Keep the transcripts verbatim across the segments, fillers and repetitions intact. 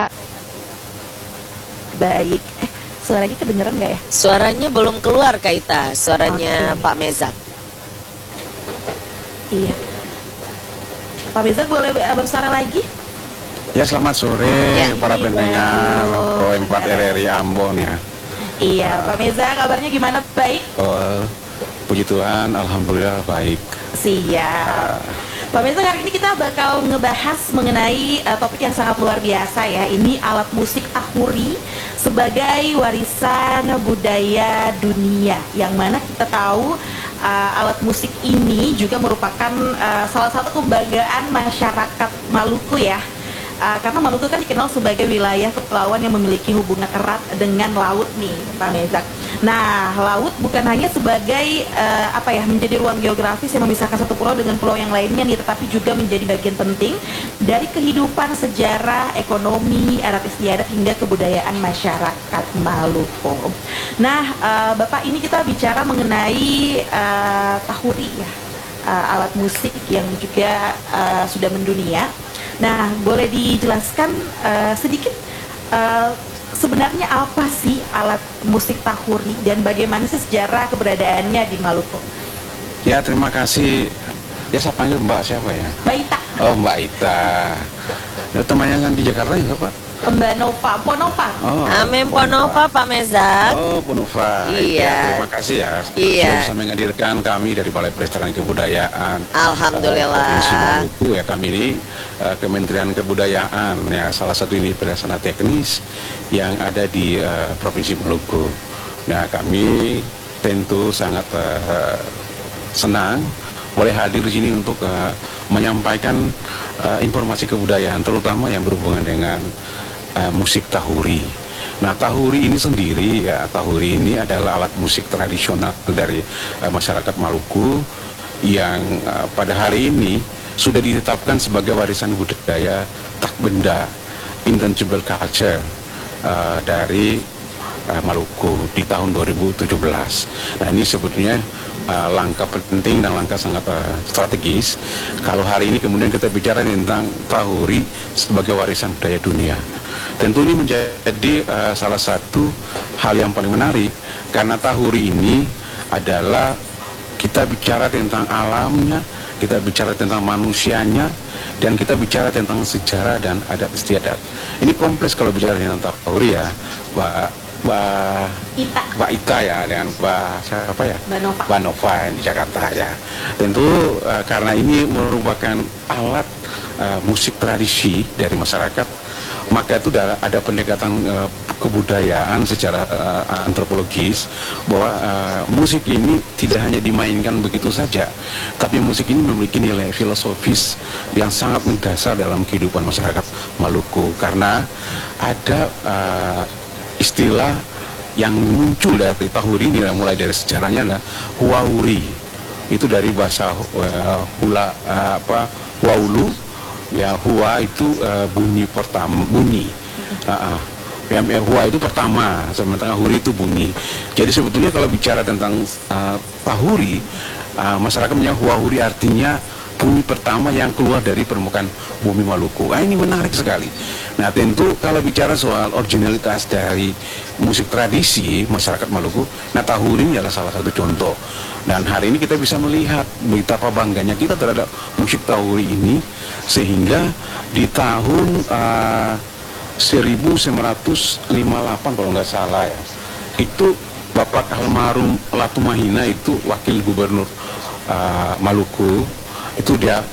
Baik. Eh, suaranya kedengeran nggak ya? Suaranya belum keluar, Kaita. Suaranya Oke. Pak Mezak. Iya. Pak Mezak boleh uh, bersuara lagi? Ya, selamat sore Ya. para pendengar Halo. Pro empat R R I Ambon ya. Iya, Pak Mezak kabarnya gimana? Baik? Oh, puji Tuhan, alhamdulillah baik. Siap. Pak Mezak, hari ini kita bakal ngebahas mengenai uh, topik yang sangat luar biasa ya. Ini alat musik Tahuri sebagai warisan budaya dunia, yang mana kita tahu uh, alat musik ini juga merupakan uh, salah satu kebanggaan masyarakat Maluku ya. Uh, karena Maluku kan dikenal sebagai wilayah kepulauan yang memiliki hubungan erat dengan laut nih, Pak Mezak. Nah, laut bukan hanya sebagai uh, apa ya, menjadi ruang geografis yang memisahkan satu pulau dengan pulau yang lainnya nih, tetapi juga menjadi bagian penting dari kehidupan, sejarah, ekonomi, adat istiadat hingga kebudayaan masyarakat Maluku. Nah, uh, Bapak, ini kita bicara mengenai uh, Tahuri ya, uh, alat musik yang juga uh, sudah mendunia. Nah, boleh dijelaskan uh, sedikit uh, sebenarnya apa sih alat musik Tahuri dan bagaimana sih sejarah keberadaannya di Maluku? Ya, terima kasih. Ya, saya panggil Mbak siapa ya? Mbak Ita. Oh, Mbak Ita. Ya, temannya kan di Jakarta ya, Pak? Mbak Nova, Ponova. Oh, Amin Ponova, Pak Mezak. Oh, Ponova. Iya. Ya, terima kasih ya. Iya. Bisa menghadirkan kami dari Balai Pelestarian Kebudayaan Alhamdulillah. Provinsi Maluku ya. Kami ini uh, Kementerian Kebudayaan ya, salah satu ini pelaksana teknis yang ada di uh, Provinsi Maluku. Nah, kami tentu sangat uh, senang boleh hadir di sini untuk uh, menyampaikan uh, informasi kebudayaan, terutama yang berhubungan dengan Uh, musik Tahuri. Nah, Tahuri ini sendiri ya, Tahuri ini adalah alat musik tradisional dari uh, masyarakat Maluku yang uh, pada hari ini sudah ditetapkan sebagai warisan budaya tak benda, intangible culture uh, dari uh, Maluku di tahun dua ribu tujuh belas. Nah, ini sebetulnya uh, langkah penting dan langkah sangat uh, strategis kalau hari ini kemudian kita bicara tentang Tahuri sebagai warisan budaya dunia. Tentu ini menjadi uh, salah satu hal yang paling menarik karena Tahuri ini adalah kita bicara tentang alamnya, kita bicara tentang manusianya, dan kita bicara tentang sejarah dan adat istiadat. Ini kompleks kalau bicara tentang Tahuri ya, Mbak Mbak Ita. Mbak Ita ya, dengan Mbak siapa ya? Mbak Nova. Mbak Nova di Jakarta ya. Tentu uh, karena ini merupakan alat uh, musik tradisi dari masyarakat, maka itu ada pendekatan uh, kebudayaan secara uh, antropologis bahwa uh, musik ini tidak hanya dimainkan begitu saja, tapi musik ini memiliki nilai filosofis yang sangat mendasar dalam kehidupan masyarakat Maluku karena ada uh, istilah yang muncul dari Tahuri ini, mulai dari sejarahnya adalah huauri, itu dari bahasa uh, hula uh, apa waulu. Ya, hua itu uh, bunyi pertama, bunyi. Uh, uh, ya, hua itu pertama, sementara huri itu bunyi. Jadi sebetulnya kalau bicara tentang uh, Tahuri, uh, masyarakat punya hua huri artinya bunyi pertama yang keluar dari permukaan bumi Maluku. Ah, ini menarik sekali. Nah, tentu kalau bicara soal originalitas dari musik tradisi masyarakat Maluku, nah Tahuri ini adalah salah satu contoh. Dan hari ini kita bisa melihat betapa bangganya kita terhadap musik Tahuri ini, sehingga di tahun uh, seribu sembilan ratus lima puluh delapan kalau nggak salah ya, itu Bapak almarhum Latumahina itu wakil gubernur uh, Maluku, itu dia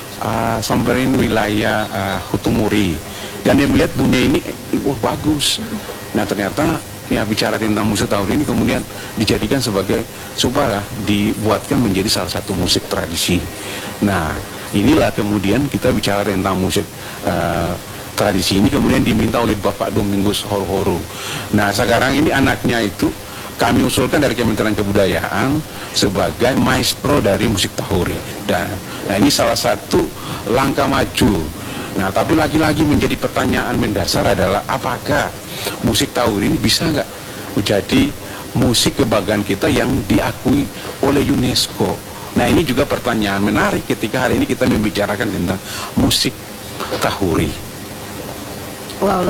uh, samperin wilayah uh, Hutumuri, dan dia melihat bunyi ini, wah bagus. Nah, ternyata ya bicara tentang musik Tahuri ini kemudian dijadikan sebagai supaya dibuatkan menjadi salah satu musik tradisi. Nah, inilah kemudian kita bicara tentang musik uh, tradisi ini kemudian diminta oleh Bapak Domingus Horo-Horo. Nah, sekarang ini anaknya itu kami usulkan dari Kementerian Kebudayaan sebagai maestro dari musik Tahuri. Dan nah, ini salah satu langkah maju. Nah, tapi lagi-lagi menjadi pertanyaan mendasar adalah apakah musik Tahuri ini bisa nggak menjadi musik kebanggaan kita yang diakui oleh UNESCO? Nah, ini juga pertanyaan menarik ketika hari ini kita membicarakan tentang musik Tahuri. Wow.